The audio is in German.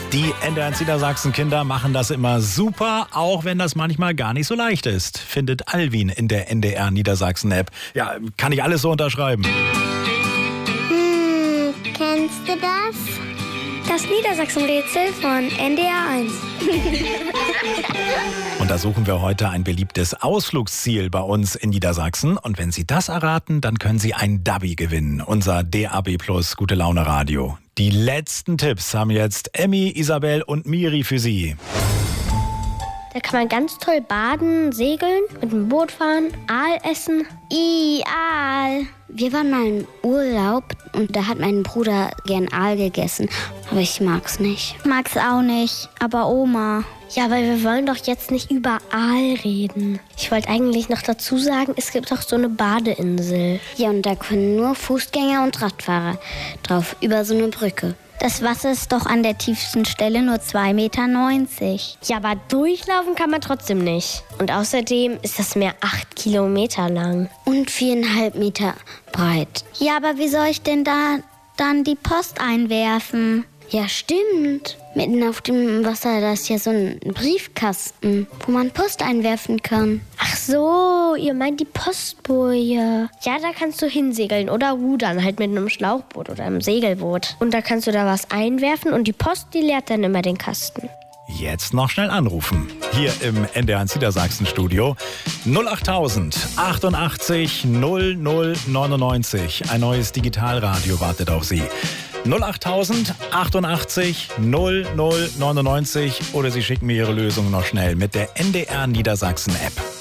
Die NDR Niedersachsen-Kinder machen das immer super, auch wenn das manchmal gar nicht so leicht ist, findet Alvin in der NDR Niedersachsen-App. Ja, kann ich alles so unterschreiben. Kennst du das? Das Niedersachsen-Rätsel von NDR 1. Und da suchen wir heute ein beliebtes Ausflugsziel bei uns in Niedersachsen. Und wenn Sie das erraten, dann können Sie ein Dabi gewinnen, unser DAB+ Gute Laune Radio. Die letzten Tipps haben jetzt Emmy, Isabel und Miri für Sie. Da kann man ganz toll baden, segeln, mit dem Boot fahren, Aal essen. Aal. Wir waren mal im Urlaub und da hat mein Bruder gern Aal gegessen. Aber ich mag's nicht. Mag's auch nicht, aber Oma. Ja, aber wir wollen doch jetzt nicht über Aal reden. Ich wollte eigentlich noch dazu sagen, es gibt auch so eine Badeinsel. Ja, und da können nur Fußgänger und Radfahrer drauf, über so eine Brücke. Das Wasser ist doch an der tiefsten Stelle nur 2,90 Meter. Ja, aber durchlaufen kann man trotzdem nicht. Und außerdem ist das Meer 8 Kilometer lang. Und 4,5 Meter breit. Ja, aber wie soll ich denn da dann die Post einwerfen? Ja, stimmt. Mitten auf dem Wasser, da ist ja so ein Briefkasten, wo man Post einwerfen kann. Ach so, ihr meint die Postboje. Ja, da kannst du hinsegeln oder rudern, halt mit einem Schlauchboot oder einem Segelboot. Und da kannst du da was einwerfen und die Post, die leert dann immer den Kasten. Jetzt noch schnell anrufen. Hier im NDR Niedersachsen-Studio. 08000 88 00 99. Ein neues Digitalradio wartet auf Sie. 08000 88 00 99 oder Sie schicken mir Ihre Lösung noch schnell mit der NDR Niedersachsen-App.